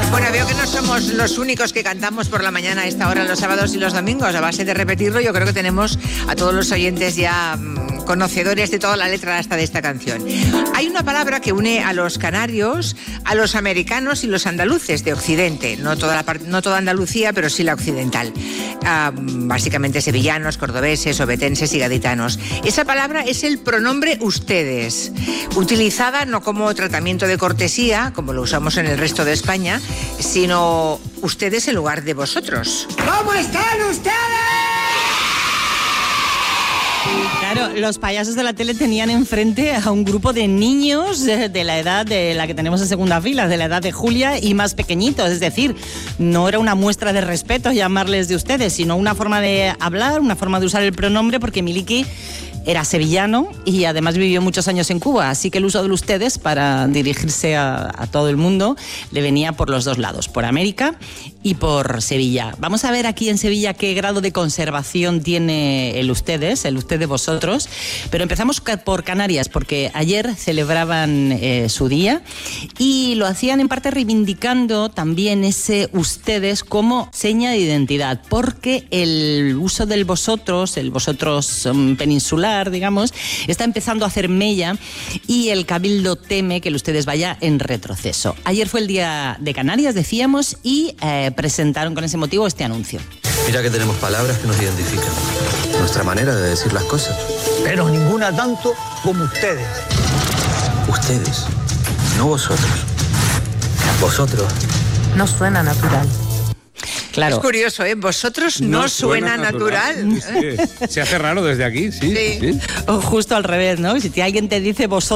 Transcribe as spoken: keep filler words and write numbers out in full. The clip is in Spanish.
Bueno, veo que no somos los únicos que cantamos por la mañana a esta hora los sábados y los domingos. A base de repetirlo, yo creo que tenemos a todos los oyentes ya mmm, conocedores de toda la letra hasta de esta canción. Hay una palabra que une a los canarios, a los americanos y los andaluces de Occidente. No toda, la part- no toda Andalucía, pero sí la occidental. Uh, básicamente sevillanos, cordobeses, obetenses y gaditanos. Esa palabra es el pronombre ustedes, utilizada no como tratamiento de cortesía, como lo usamos en el resto de España, sino ustedes en lugar de vosotros. ¿Cómo están ustedes? Claro, los payasos de la tele tenían enfrente a un grupo de niños de la edad de la que tenemos en segunda fila, de la edad de Julia y más pequeñitos. Es decir, no era una muestra de respeto llamarles de ustedes, sino una forma de hablar, una forma de usar el pronombre, porque Miliki era sevillano y además vivió muchos años en Cuba, así que el uso de ustedes para dirigirse a, a todo el mundo le venía por los dos lados, por América y por Sevilla. Vamos a ver aquí en Sevilla qué grado de conservación tiene el ustedes, el usted de vosotros, pero empezamos por Canarias, porque ayer celebraban eh, su día y lo hacían en parte reivindicando también ese ustedes como seña de identidad, porque el uso del vosotros, el vosotros um, peninsular, digamos, está empezando a hacer mella y el Cabildo teme que el ustedes vaya en retroceso. Ayer fue el Día de Canarias, decíamos, y eh, presentaron con ese motivo este anuncio. Mira que tenemos palabras que nos identifican, nuestra manera de decir las cosas. Pero ninguna tanto como ustedes. Ustedes, no vosotros. Vosotros. No suena natural. Claro. Es curioso, ¿eh? Vosotros no, no suena, suena natural. natural. Sí, se hace raro desde aquí, sí. Sí. sí. O justo al revés, ¿no? Si alguien te dice vosotros,